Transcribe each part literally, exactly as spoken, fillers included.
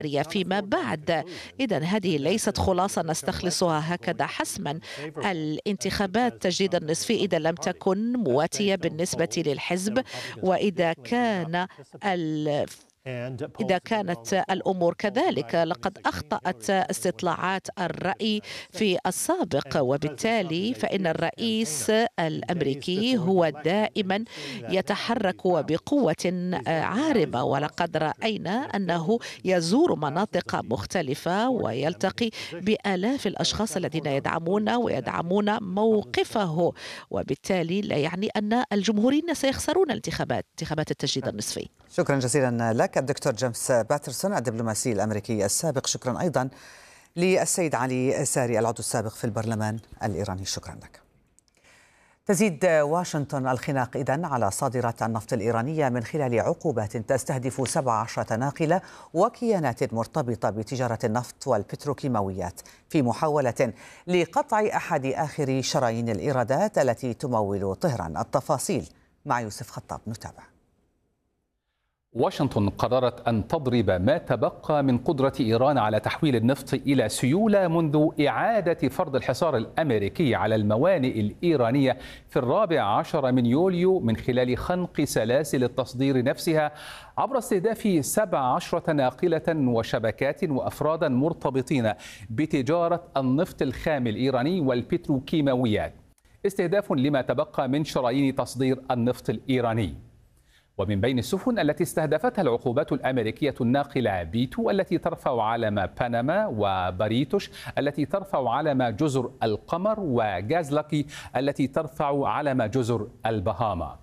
فيما بعد. إذا هذه ليست خلاصة نستخلصها هكذا حسما. الانتخابات تجديد النصفي إذا لم تكن مواتية بالنسبة للحزب، وإذا كان ال إذا كانت الأمور كذلك، لقد أخطأت استطلاعات الرأي في السابق، وبالتالي فإن الرئيس الأمريكي هو دائما يتحرك بقوة عارمة، ولقد رأينا أنه يزور مناطق مختلفة ويلتقي بآلاف الأشخاص الذين يدعمون ويدعمون موقفه، وبالتالي لا يعني أن الجمهوريين سيخسرون الانتخابات انتخابات التجديد النصفي. شكرا جزيلا لك الدكتور جيمس باترسون الدبلوماسي الأمريكي السابق. شكرا أيضا للسيد علي ساري العضو السابق في البرلمان الإيراني. شكرا لك. تزيد واشنطن الخناق إذن على صادرات النفط الإيرانية من خلال عقوبات تستهدف سبع عشرة ناقلة وكيانات مرتبطة بتجارة النفط والبتروكيماويات في محاولة لقطع أحد آخر شرايين الإيرادات التي تمول طهران. التفاصيل مع يوسف خطاب، نتابع. واشنطن قررت أن تضرب ما تبقى من قدرة إيران على تحويل النفط إلى سيولة منذ إعادة فرض الحصار الأمريكي على الموانئ الإيرانية في الرابع عشر من يوليو من خلال خنق سلاسل التصدير نفسها عبر استهداف سبع عشرة ناقلة وشبكات وأفرادا مرتبطين بتجارة النفط الخام الإيراني والبتروكيماويات، استهداف لما تبقى من شرايين تصدير النفط الإيراني. ومن بين السفن التي استهدفتها العقوبات الأمريكية الناقلة بيتو التي ترفع علم بنما، وباريتوش التي ترفع علم جزر القمر، وغازلاكي التي ترفع علم جزر البهاما.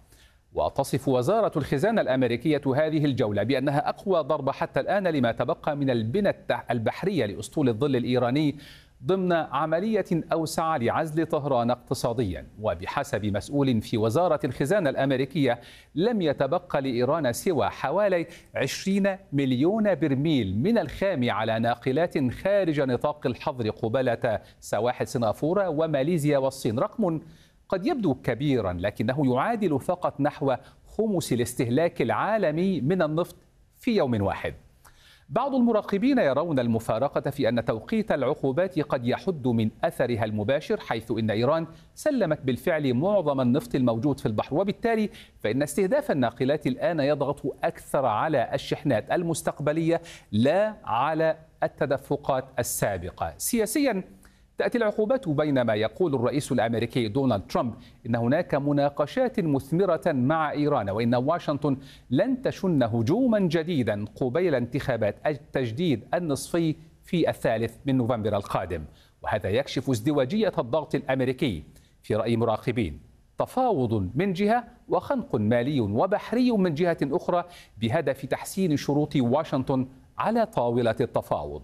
وتصف وزارة الخزانة الأمريكية هذه الجولة بأنها أقوى ضربة حتى الآن لما تبقى من البنى البحرية لأسطول الظل الإيراني ضمن عملية أوسع لعزل طهران اقتصاديا. وبحسب مسؤول في وزارة الخزانة الأمريكية لم يتبقى لإيران سوى حوالي عشرين مليون برميل من الخام على ناقلات خارج نطاق الحظر قبالة سواحل سنغافورة وماليزيا والصين. رقم قد يبدو كبيرا لكنه يعادل فقط نحو خمس الاستهلاك العالمي من النفط في يوم واحد. بعض المراقبين يرون المفارقة في أن توقيت العقوبات قد يحد من أثرها المباشر، حيث أن إيران سلمت بالفعل معظم النفط الموجود في البحر، وبالتالي فإن استهداف الناقلات الآن يضغط أكثر على الشحنات المستقبلية لا على التدفقات السابقة. سياسيا تأتي العقوبات بينما يقول الرئيس الأمريكي دونالد ترامب إن هناك مناقشات مثمرة مع إيران، وإن واشنطن لن تشن هجوما جديدا قبيل انتخابات التجديد النصفي في الثالث من نوفمبر القادم. وهذا يكشف ازدواجية الضغط الأمريكي في رأي مراقبين، تفاوض من جهة وخنق مالي وبحري من جهة أخرى بهدف تحسين شروط واشنطن على طاولة التفاوض.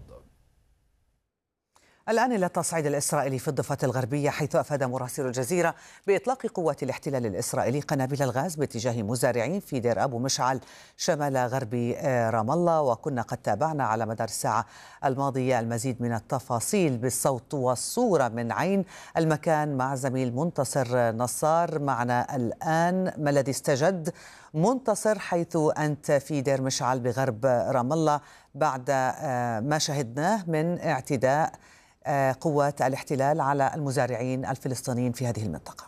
الآن إلى التصعيد الإسرائيلي في الضفة الغربية، حيث أفاد مراسل الجزيرة بإطلاق قوات الاحتلال الإسرائيلي قنابل الغاز باتجاه مزارعين في دير أبو مشعل شمال غرب رام الله. وكنا قد تابعنا على مدار الساعة الماضية المزيد من التفاصيل بالصوت والصورة من عين المكان مع زميل منتصر نصار. معنا الآن ما الذي استجد منتصر حيث أنت في دير مشعل بغرب رام الله بعد ما شهدناه من اعتداء قوات الاحتلال على المزارعين الفلسطينيين في هذه المنطقة؟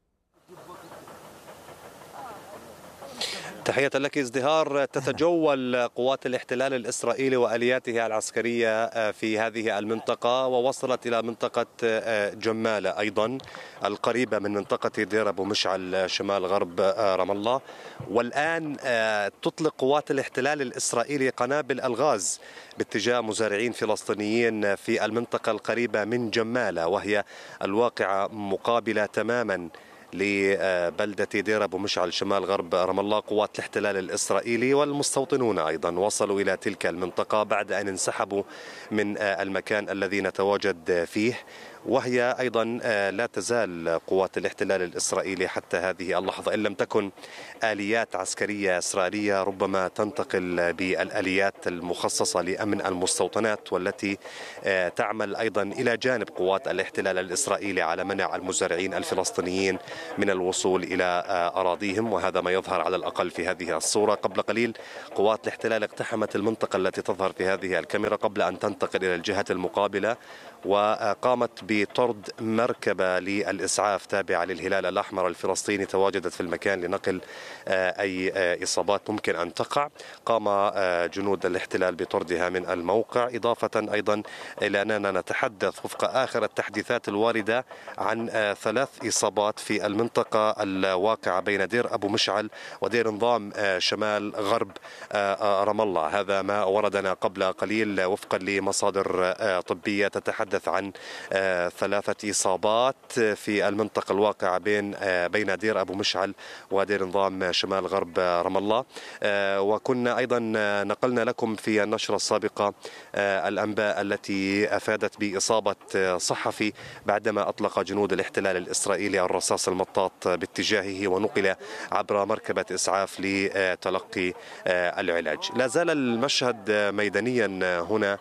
تحية لك ازدهار. تتجول قوات الاحتلال الإسرائيلي وآلياته العسكرية في هذه المنطقة، ووصلت إلى منطقة جمالة أيضا القريبة من منطقة دير أبو مشعل شمال غرب رام الله. والآن تطلق قوات الاحتلال الإسرائيلي قنابل الغاز باتجاه مزارعين فلسطينيين في المنطقة القريبة من جمالة، وهي الواقعة مقابلة تماما لبلدة دير أبو مشعل شمال غرب رام الله. قوات الاحتلال الإسرائيلي والمستوطنون أيضا وصلوا إلى تلك المنطقة بعد أن انسحبوا من المكان الذي نتواجد فيه. وهي أيضا لا تزال قوات الاحتلال الإسرائيلي حتى هذه اللحظة إن لم تكن آليات عسكرية إسرائيلية ربما تنتقل بالآليات المخصصة لأمن المستوطنات، والتي تعمل أيضا إلى جانب قوات الاحتلال الإسرائيلي على منع المزارعين الفلسطينيين من الوصول إلى أراضيهم. وهذا ما يظهر على الأقل في هذه الصورة. قبل قليل قوات الاحتلال اقتحمت المنطقة التي تظهر في هذه الكاميرا قبل أن تنتقل إلى الجهة المقابلة، وقامت بطرد مركبة للإسعاف تابعة للهلال الأحمر الفلسطيني تواجدت في المكان لنقل أي إصابات ممكن أن تقع. قام جنود الاحتلال بطردها من الموقع، إضافة أيضا إلى أننا نتحدث وفق آخر التحديثات الواردة عن ثلاث إصابات في المنطقة الواقعة بين دير أبو مشعل ودير نظام شمال غرب رام الله. هذا ما وردنا قبل قليل وفقا لمصادر طبية تتحدث عن ثلاثة إصابات في المنطقة الواقعة بين بين دير أبو مشعل ودير نظام شمال غرب رام الله. وكنا أيضا نقلنا لكم في النشرة السابقة الأنباء التي أفادت بإصابة صحفي بعدما أطلق جنود الاحتلال الإسرائيلي الرصاص المطاط باتجاهه ونقل عبر مركبة إسعاف لتلقي العلاج. لا زال المشهد ميدانيا هنا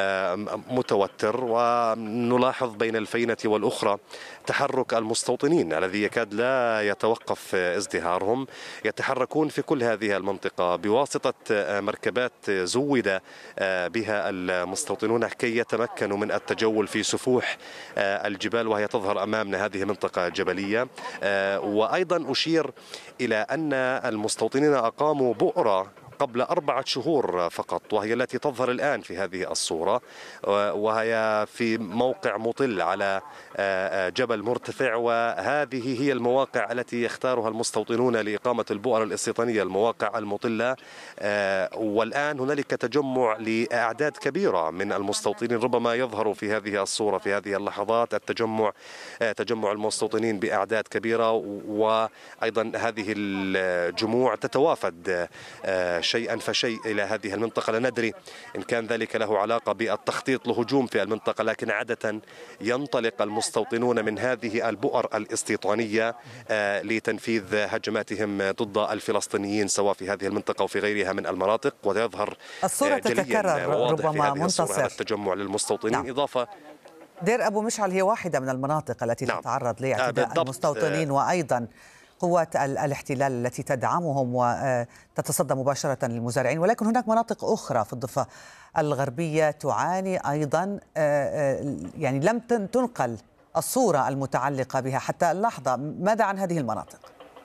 متوتر، ونلاحظ بين الفينة والأخرى تحرك المستوطنين الذي يكاد لا يتوقف ازدهارهم. يتحركون في كل هذه المنطقة بواسطة مركبات زود بها المستوطنون كي يتمكنوا من التجول في سفوح الجبال، وهي تظهر أمامنا. هذه منطقة جبلية. وأيضا أشير إلى أن المستوطنين أقاموا بؤرة قبل أربعة شهور فقط، وهي التي تظهر الآن في هذه الصورة، وهي في موقع مطل على جبل مرتفع. وهذه هي المواقع التي يختارها المستوطنون لإقامة البؤر الاستيطانية، المواقع المطلة. والآن هنالك تجمع لأعداد كبيرة من المستوطنين، ربما يظهر في هذه الصورة في هذه اللحظات التجمع تجمع المستوطنين بأعداد كبيرة. وأيضا هذه الجموع تتوافد شيئا فشيء إلى هذه المنطقة. لا ندري إن كان ذلك له علاقة بالتخطيط لهجوم في المنطقة، لكن عادة ينطلق المستوطنون من هذه البؤر الاستيطانية لتنفيذ هجماتهم ضد الفلسطينيين سواء في هذه المنطقة أو في غيرها من المناطق. ويظهر الصورة تتكرر ربما منتصر التجمع للمستوطنين. نعم. إضافة دير أبو مشعل هي واحدة من المناطق التي نعم. تتعرض لاعتداء المستوطنين، وأيضا قوات الاحتلال التي تدعمهم وتتصدى مباشرة للمزارعين. ولكن هناك مناطق أخرى في الضفة الغربية تعاني أيضا، يعني لم تنقل الصورة المتعلقة بها حتى اللحظة. ماذا عن هذه المناطق؟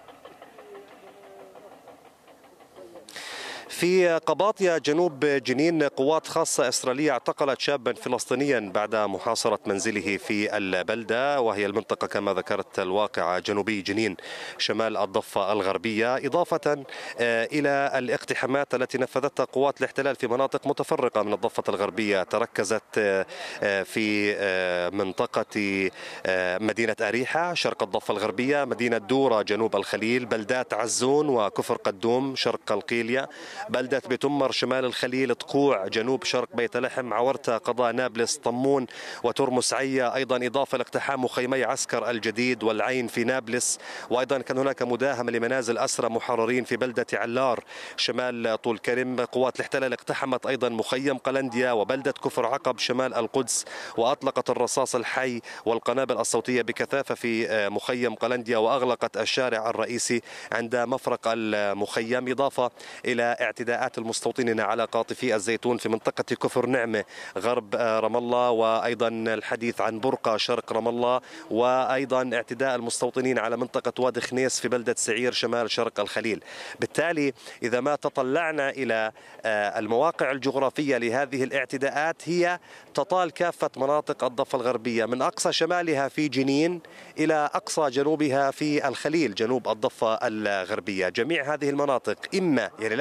في قباطية جنوب جنين قوات خاصة إسرائيلية اعتقلت شابا فلسطينيا بعد محاصرة منزله في البلدة، وهي المنطقة كما ذكرت الواقعة جنوبي جنين شمال الضفة الغربية، إضافة إلى الاقتحامات التي نفذتها قوات الاحتلال في مناطق متفرقة من الضفة الغربية. تركزت في منطقة مدينة أريحة شرق الضفة الغربية، مدينة دورة جنوب الخليل، بلدات عزون وكفر قدوم شرق القيلية، بلدة بتمر شمال الخليل، طقوع جنوب شرق بيت لحم، عورتة، قضاء نابلس، طمون وترمس عية. أيضا إضافة لاقتحام مخيمي عسكر الجديد والعين في نابلس. وأيضا كان هناك مداهمة لمنازل أسرى محررين في بلدة علار شمال طول كرم. قوات الاحتلال اقتحمت أيضا مخيم قلنديا وبلدة كفر عقب شمال القدس، وأطلقت الرصاص الحي والقنابل الصوتية بكثافة في مخيم قلنديا، وأغلقت الشارع الرئيسي عند مفرق المخيم. إضافة إلى اعتداءات المستوطنين على قاطفي الزيتون في منطقة كفر نعمة غرب رام الله، وأيضا الحديث عن برقة شرق رام الله، وأيضا اعتداء المستوطنين على منطقة وادي خنيس في بلدة سعير شمال شرق الخليل. بالتالي إذا ما تطلعنا إلى المواقع الجغرافية لهذه الاعتداءات، هي تطال كافة مناطق الضفة الغربية من أقصى شمالها في جنين إلى أقصى جنوبها في الخليل جنوب الضفة الغربية. جميع هذه المناطق إما يعني لا تكاد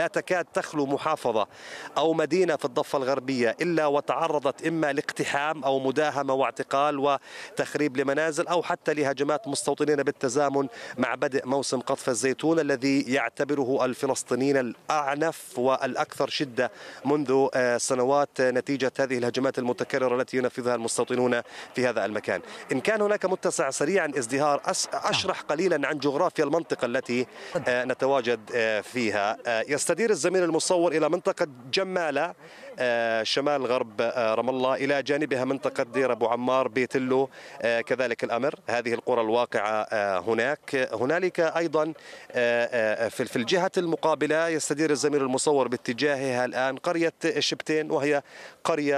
تخلو محافظة أو مدينة في الضفة الغربية إلا وتعرضت إما لاقتحام أو مداهمة واعتقال وتخريب لمنازل أو حتى لهجمات مستوطنين بالتزامن مع بدء موسم قطف الزيتون الذي يعتبره الفلسطينيين الأعنف والأكثر شدة منذ سنوات نتيجة هذه الهجمات المتكررة التي ينفذها المستوطنون في هذا المكان. إن كان هناك متسع سريعا ازدهار أشرح قليلا عن جغرافيا المنطقة التي نتواجد فيها. يستدير الزميل المصور إلى منطقة جمالة شمال غرب رام الله، إلى جانبها منطقة دير أبو عمار، بيتلو كذلك الأمر، هذه القرى الواقعة هناك. هنالك أيضا في الجهة المقابلة يستدير الزميل المصور باتجاهها الآن قرية شبتين، وهي قرية